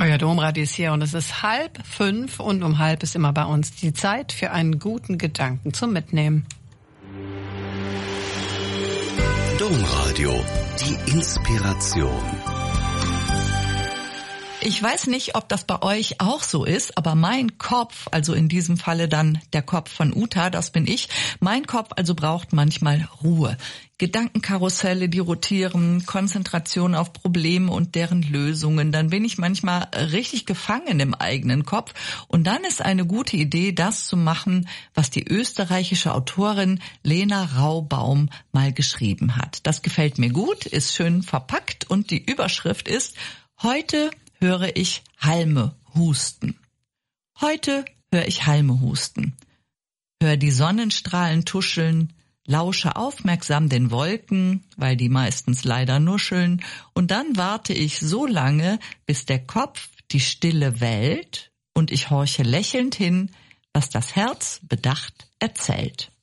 Euer Domradio ist hier und es ist 4:30 und um 4:30 ist immer bei uns die Zeit für einen guten Gedanken zum Mitnehmen. Domradio, die Inspiration. Ich weiß nicht, ob das bei euch auch so ist, aber mein Kopf, also in diesem Falle dann der Kopf von Uta, das bin ich, mein Kopf also braucht manchmal Ruhe. Gedankenkarusselle, die rotieren, Konzentration auf Probleme und deren Lösungen. Dann bin ich manchmal richtig gefangen im eigenen Kopf. Und dann ist eine gute Idee, das zu machen, was die österreichische Autorin Lena Raubaum mal geschrieben hat. Das gefällt mir gut, ist schön verpackt und die Überschrift ist: Heute höre ich Halme husten. Heute höre ich Halme husten. Hör die Sonnenstrahlen tuscheln, lausche aufmerksam den Wolken, weil die meistens leider nuscheln, und dann warte ich so lange, bis der Kopf die Stille wählt und ich horche lächelnd hin, was das Herz bedacht erzählt.